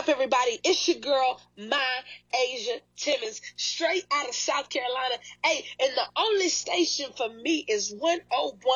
up, everybody? It's your girl, My Asia Timmons, straight out of South Carolina. Hey, and the only station for me is 101.9